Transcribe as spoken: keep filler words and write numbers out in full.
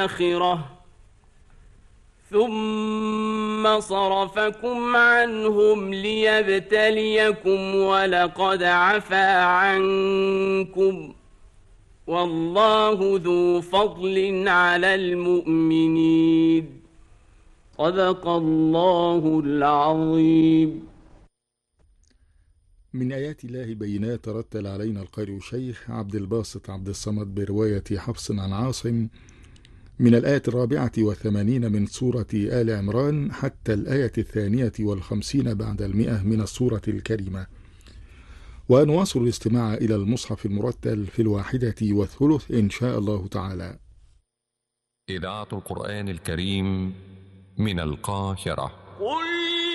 الآخرة ثم صرفكم عنهم ليبتليكم ولقد عفا عنكم والله ذو فضل على المؤمنين. صدق الله العظيم. من آيات الله بينات رتل علينا القارئ الشيخ عبد الباسط عبد الصمد برواية حفص عن عاصم من الآية الرابعة والثمانين من سورة آل عمران حتى الآية الثانية والخمسين بعد المئة من السورة الكريمة، ونواصل الاستماع إلى المصحف المرتل في الواحدة والثلث إن شاء الله تعالى. إذاعة القرآن الكريم من القاهرة. قل